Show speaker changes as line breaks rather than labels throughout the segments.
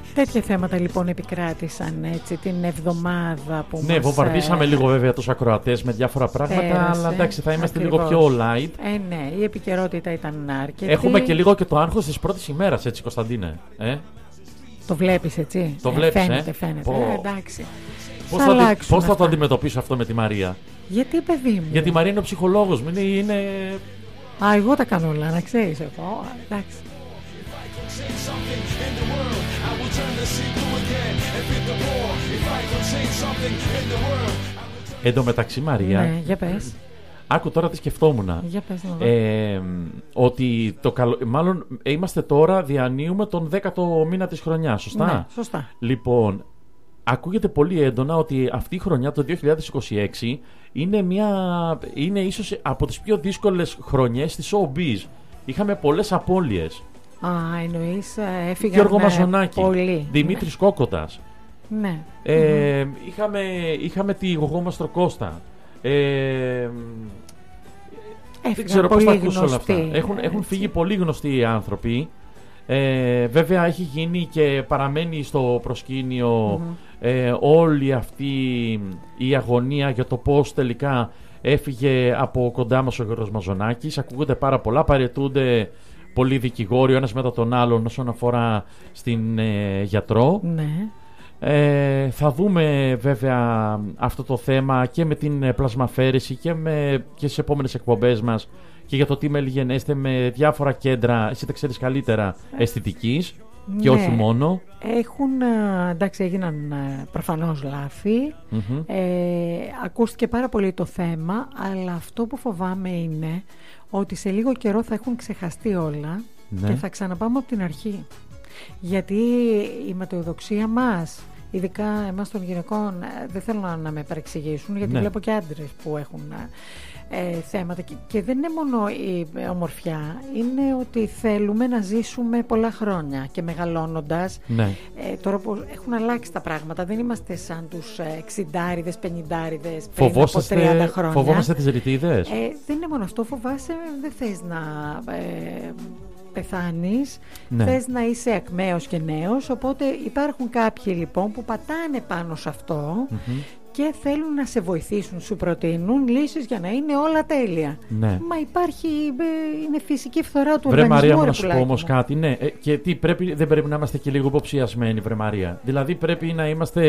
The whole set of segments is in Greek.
Τέτοια θέματα λοιπόν επικράτησαν έτσι την εβδομάδα που
ναι, βομβαρδίσαμε λίγο βέβαια τους ακροατές με διάφορα πράγματα, πέρασε, αλλά εντάξει, θα είμαστε λίγο πιο light.
Ναι, η επικαιρότητα ήταν αρκετή.
Έχουμε και λίγο και το άγχος της πρώτης ημέρας, έτσι, Κωνσταντίνε.
Το βλέπεις έτσι.
Το βλέπεις,
φαίνεται. Εντάξει.
Πώς θα το αντιμετωπίσω αυτό με τη Μαρία?
Γιατί, παιδί μου?
Γιατί η Μαρία είναι ο ψυχολόγος μου. Είναι...
εγώ τα κάνω όλα, να ξέρεις. Εντάξει.
Εν τω μεταξύ, Μαρία,
ναι, για πες.
Άκου τώρα τι σκεφτόμουν.
Για πες,
ότι μάλλον είμαστε τώρα, διανύουμε τον 10ο μήνα της χρονιάς, σωστά?
Ναι, σωστά.
Λοιπόν, ακούγεται πολύ έντονα ότι αυτή η χρονιά, το 2026, είναι ίσως από τις πιο δύσκολες χρονιές της showbiz. Είχαμε πολλές απώλειες.
Εννοείς έφυγαν
Γιώργο Μαζονάκη,
πολύ.
Δημήτρης Κόκοτας.
Ναι.
Είχαμε τη Γογό Μαστροκώστα. Δεν ξέρω
πώς
θα ακούσω όλα αυτά. Έχουν φύγει πολύ γνωστοί άνθρωποι. Βέβαια έχει γίνει και παραμένει στο προσκήνιο όλη αυτή η αγωνία για το πώς τελικά έφυγε από κοντά μας ο Γιώργος Μαζονάκης. Ακούγονται πάρα πολλά, παραιτούνται πολλοί δικηγόροι ο ένας μετά τον άλλον όσον αφορά στην γιατρό.
Ναι.
Θα δούμε βέβαια αυτό το θέμα και με την πλασμαφέρηση και στις επόμενες εκπομπές μας και για το τι μελιγενέστε με διάφορα κέντρα, εσύ τα ξέρεις καλύτερα, αισθητικής και όχι μόνο.
Εντάξει, έγιναν προφανώς λάθη. Ακούστηκε πάρα πολύ το θέμα, αλλά αυτό που φοβάμαι είναι ότι σε λίγο καιρό θα έχουν ξεχαστεί όλα και θα ξαναπάμε από την αρχή. Γιατί η ματαιοδοξία μας, ειδικά εμάς των γυναικών, δεν θέλω να με παρεξηγήσουν, γιατί βλέπω και άντρες που έχουν θέματα και δεν είναι μόνο η ομορφιά, είναι ότι θέλουμε να ζήσουμε πολλά χρόνια και μεγαλώνοντας τώρα που έχουν αλλάξει τα πράγματα, δεν είμαστε σαν τους 60'ριδες, 50'ριδες πριν από 30 χρόνια.
Φοβόμαστε τις ρητίδες.
Δεν είναι μόνο αυτό, φοβάσαι, δεν θες να πεθάνεις, θες να είσαι ακμαίος και νέος, οπότε υπάρχουν κάποιοι λοιπόν που πατάνε πάνω σε αυτό και θέλουν να σε βοηθήσουν, σου προτείνουν λύσεις για να είναι όλα τέλεια. Μα υπάρχει, είναι φυσική φθορά του οργανισμού.
Βρε Μαρία, να σου πω όμως κάτι, και δεν πρέπει να είμαστε και λίγο υποψιασμένοι, βρε Μαρία? Δηλαδή πρέπει να είμαστε,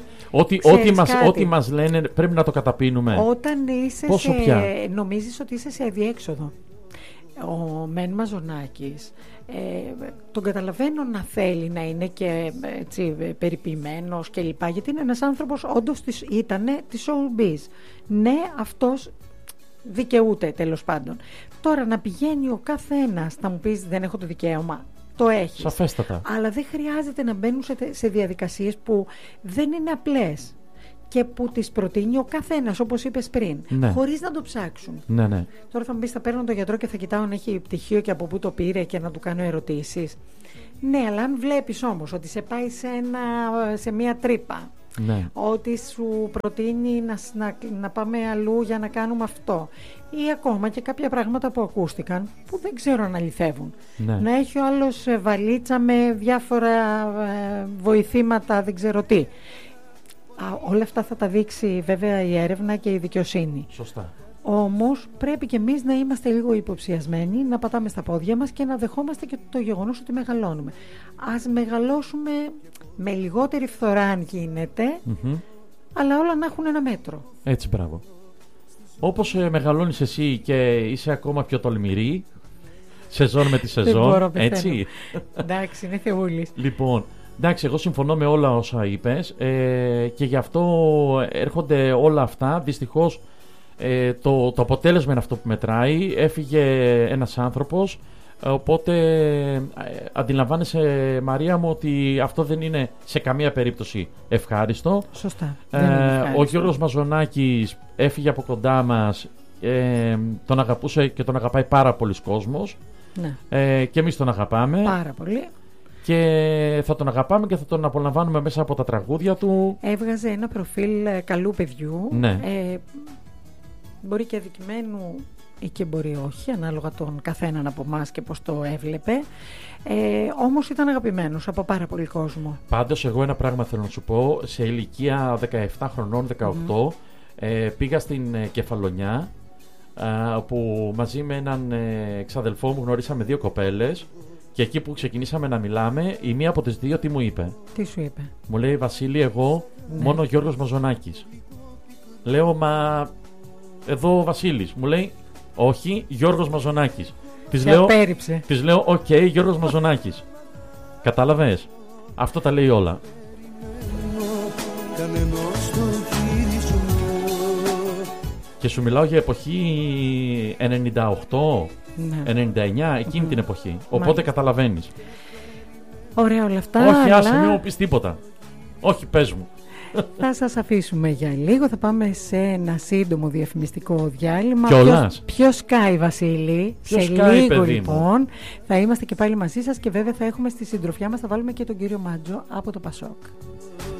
ό,τι μας λένε πρέπει να το καταπίνουμε.
Όταν νομίζεις ότι είσαι σε αδιέξοδο. Ο Μεν Μαζονάκης, τον καταλαβαίνω να θέλει να είναι και έτσι, περιποιημένος και λοιπά, γιατί είναι ένας άνθρωπος, όντως ήτανε της showbiz. Ναι, αυτός δικαιούται τέλος πάντων. Τώρα να πηγαίνει ο καθένας, θα μου πεις δεν έχω το δικαίωμα, το έχεις.
Σαφέστατα.
Αλλά δεν χρειάζεται να μπαίνουν σε διαδικασίες που δεν είναι απλές και που τις προτείνει ο καθένας, όπως είπες πριν, χωρίς να το ψάξουν. Τώρα θα μου πεις, θα παίρνω τον γιατρό και θα κοιτάω αν έχει πτυχίο και από πού το πήρε και να του κάνω ερωτήσεις. Ναι, αλλά αν βλέπεις όμως ότι σε πάει σε μία τρύπα, ότι σου προτείνει να πάμε αλλού για να κάνουμε αυτό, ή ακόμα και κάποια πράγματα που ακούστηκαν που δεν ξέρω αν αληθεύουν, να έχει ο άλλος βαλίτσα με διάφορα βοηθήματα, δεν ξέρω τι. Όλα αυτά θα τα δείξει βέβαια η έρευνα και η δικαιοσύνη.
Σωστά.
Όμως πρέπει και εμείς να είμαστε λίγο υποψιασμένοι, να πατάμε στα πόδια μας και να δεχόμαστε και το γεγονός ότι μεγαλώνουμε. Ας μεγαλώσουμε με λιγότερη φθορά αν γίνεται, αλλά όλα να έχουν ένα μέτρο.
Έτσι, μπράβο. Όπως μεγαλώνεις εσύ και είσαι ακόμα πιο τολμηρή, σεζόν με τη σεζόν, έτσι. Εντάξει, είναι θεούλης. Λοιπόν, εντάξει, εγώ συμφωνώ με όλα όσα είπες και γι' αυτό έρχονται όλα αυτά. Δυστυχώς το αποτέλεσμα είναι αυτό που μετράει. Έφυγε ένας άνθρωπος, οπότε αντιλαμβάνεσαι, Μαρία μου, ότι αυτό δεν είναι σε καμία περίπτωση ευχάριστο.
Σωστά.
Ο Γιώργος Μαζονάκης έφυγε από κοντά μας, τον αγαπούσε και τον αγαπάει πάρα πολλοί κόσμος. Και εμείς τον αγαπάμε
πάρα πολύ.
Και θα τον αγαπάμε και θα τον απολαμβάνουμε μέσα από τα τραγούδια του.
Έβγαζε ένα προφίλ καλού παιδιού. Μπορεί και αδικημένου ή και μπορεί όχι, ανάλογα τον καθέναν από εμάς και πώς το έβλεπε. Όμως ήταν αγαπημένος από πάρα πολύ κόσμο.
Πάντως εγώ ένα πράγμα θέλω να σου πω. Σε ηλικία 17 χρονών, 18, πήγα στην Κεφαλονιά, όπου μαζί με έναν εξαδελφό μου γνωρίσαμε 2 κοπέλες. Και εκεί που ξεκινήσαμε να μιλάμε, η μία από τις 2 τι μου είπε?
Τι σου είπε?
Μου λέει, Βασίλη, εγώ μόνο Γιώργος Μαζονάκης. Λέω, μα εδώ ο Βασίλης. Μου λέει, όχι, Γιώργος Μαζονάκης. Της λέω, οκ, Γιώργος Μαζονάκης. Κατάλαβες? Αυτό τα λέει όλα. Και σου μιλάω για εποχή 98, 99, εκείνη την εποχή. Οπότε καταλαβαίνεις.
Ωραία όλα αυτά.
Όχι, άσε, μην μου πεις τίποτα. Όχι, πες μου.
Θα σας αφήσουμε για λίγο. Θα πάμε σε ένα σύντομο διαφημιστικό διάλειμμα. Ποιο σκάει, Βασίλη?
Σε
λίγο λοιπόν θα είμαστε και πάλι μαζί σας. Και βέβαια θα έχουμε στη συντροφιά μας, θα βάλουμε και τον κύριο Μάτζο από το Πασόκ.